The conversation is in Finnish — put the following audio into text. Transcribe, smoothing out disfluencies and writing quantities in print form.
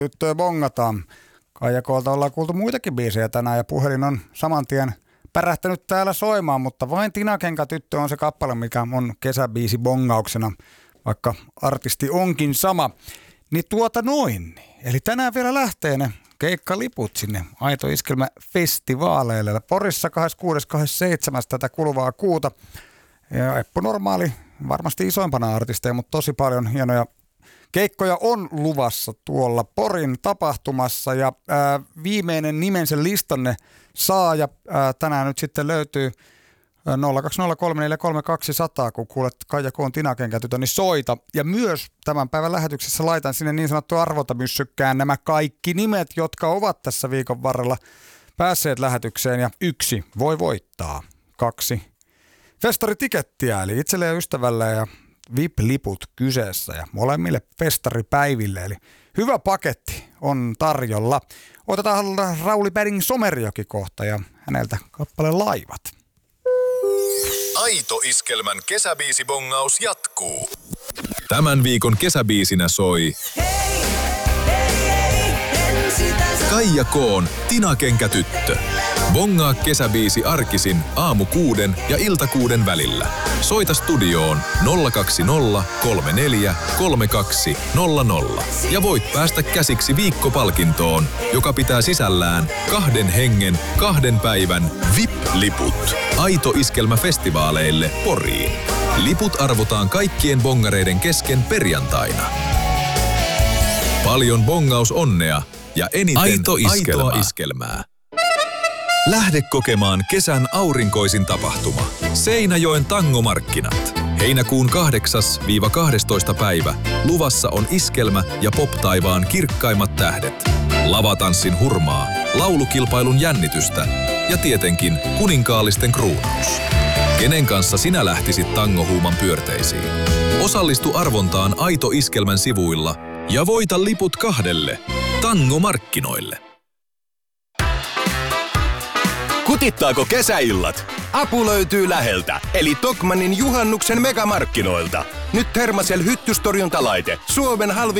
Tyttöä bongataan. Kaijakoolta ollaan kuultu muitakin biisejä tänään ja puhelin on saman tien pärähtänyt täällä soimaan, mutta vain Tinakenkä-tyttö on se kappale, mikä on kesäbiisi bongauksena, vaikka artisti onkin sama. Niin eli tänään vielä lähtee ne keikkaliput sinne Aito Iskelmä -festivaaleille. Porissa 26.27. tätä kuluvaa kuuta. Ja Eppu Normaali, varmasti isoimpana artisteja, mutta tosi paljon hienoja keikkoja on luvassa tuolla Porin tapahtumassa. Ja viimeinen nimensä listanne saaja tänään nyt sitten löytyy 020343200, kun kuulet Kaija Koon Tinakenkä-tytön, niin soita. Ja myös tämän päivän lähetyksessä laitan sinne niin sanottu arvontamyssykkään nämä kaikki nimet, jotka ovat tässä viikon varrella päässeet lähetykseen. Ja 1 voi voittaa, 2 festaritikettiä, eli itselle ja ystävälle ja VIP-liput kyseessä ja molemmille festaripäiville. Eli hyvä paketti on tarjolla. Otetaan Rauli Bergin Somerjoki kohta ja häneltä kappale Laivat. Aito Iskelmän kesäbiisibongaus jatkuu. Tämän viikon kesäbiisinä soi Kaija Koon Tinakenkä-tyttö. Bongaa kesäbiisi arkisin aamu 6 ja ilta 6 välillä. Soita studioon 020 34 32 00 ja voit päästä käsiksi viikkopalkintoon, joka pitää sisällään 2 hengen 2 päivän VIP-liput Aito Iskelmä -festivaaleille Poriin. Liput arvotaan kaikkien bongareiden kesken perjantaina. Paljon bongausonnea ja eniten Aitoa Iskelmää. Lähde kokemaan kesän aurinkoisin tapahtuma. Seinäjoen tangomarkkinat. Heinäkuun 8-12 päivä. Luvassa on iskelmä ja pop-taivaan kirkkaimmat tähdet. Lavatanssin hurmaa, laulukilpailun jännitystä ja tietenkin kuninkaallisten kruunaus. Kenen kanssa sinä lähtisit tangohuuman pyörteisiin? Osallistu arvontaan Aito Iskelmän sivuilla ja voita liput 2 tangomarkkinoille. Kutittaako kesäillat? Apu löytyy läheltä, eli Tokmannin juhannuksen megamarkkinoilta. Nyt Thermacell hyttystorjuntalaite. Suomen halvin